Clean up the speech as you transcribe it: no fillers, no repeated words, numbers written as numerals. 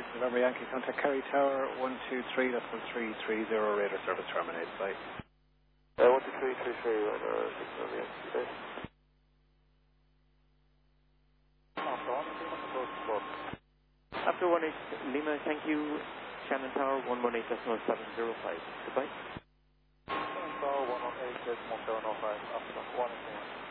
November Yankee, contact Kerry Tower 123, that's 1330, radar service terminated. Bye. 12333, radar 6 Yankee. After 18 Lima, thank you. Shannon Tower 118.705. Goodbye. Shannon Tower 118.705, after 118.